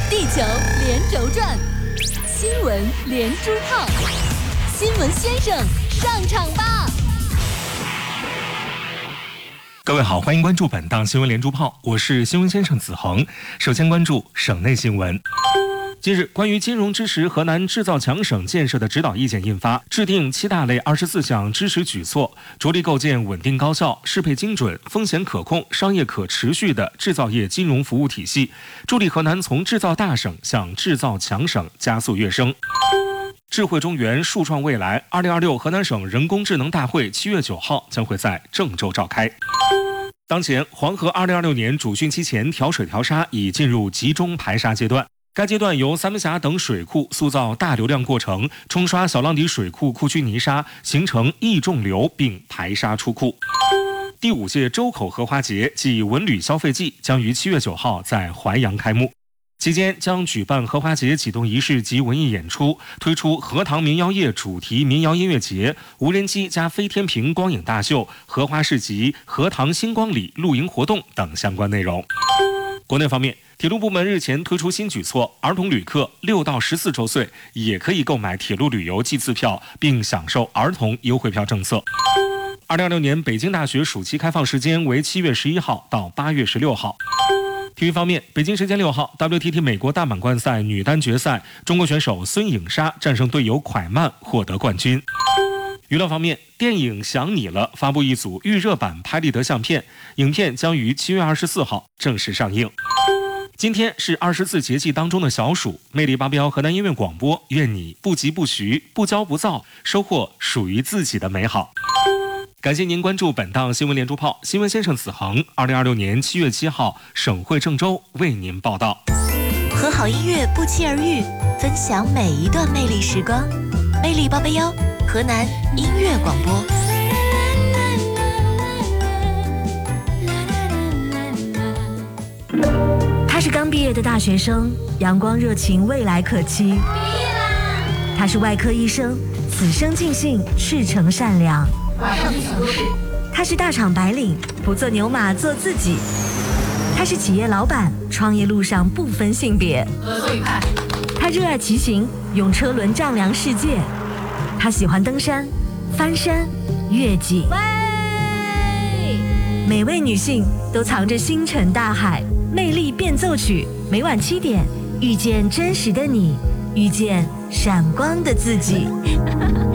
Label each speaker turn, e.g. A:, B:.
A: 地球连轴转，新闻连珠炮，新闻先生上场吧！
B: 各位好，欢迎关注本档新闻连珠炮，我是新闻先生子恒。首先关注省内新闻。近日，关于金融支持河南制造强省建设的指导意见印发，制定7大类24项支持举措，着力构建稳定高效、适配精准、风险可控、商业可持续的制造业金融服务体系，助力河南从制造大省向制造强省加速跃升。智慧中原，树创未来2026河南省人工智能大会7月9号将会在郑州召开。当前，黄河2026年主汛期前调水调沙已进入集中排沙阶段。该阶段由三门峡等水库塑造大流量过程，冲刷小浪底水库库区泥沙，形成溢重流并排沙出库。第5届周口荷花节暨文旅消费季将于7月9号在淮阳开幕，期间将举办荷花节启动仪式及文艺演出，推出荷塘民谣夜主题民谣音乐节、无人机加飞天屏光影大秀、荷花市集、荷塘星光里露营活动等相关内容。国内方面，铁路部门日前推出新举措，儿童旅客6到14周岁也可以购买铁路旅游季次票，并享受儿童优惠票政策。2026年北京大学暑期开放时间为7月11号到8月16号。体育方面，北京时间6号 ，WTT 美国大满贯赛女单决赛，中国选手孙颖莎战胜队友蒯曼获得冠军。娱乐方面，电影《想你了》发布一组预热版拍立得相片，影片将于7月24号正式上映。今天是24节气当中的小暑，魅力881河南音乐广播，愿你不疾不徐，不骄不躁，收获属于自己的美好。感谢您关注本档新闻连珠炮，新闻先生子恒，2026年7月7号，省会郑州为您报道。
A: 和好音乐不期而遇，分享每一段魅力时光。魅力881，河南音乐广播。
C: 他是刚毕业的大学生，阳光热情，未来可期。他是外科医生，此生尽兴，赤诚善良。
D: 马上去想做事。
C: 他是大厂白领，不做牛马，做自己。他是企业老板，创业路上不分性别。
D: 合作愉快。
C: 他热爱骑行，用车轮丈量世界。他喜欢登山、翻山、越岭。每位女性都藏着星辰大海。魅力变奏曲，每晚7点，遇见真实的你，遇见闪光的自己。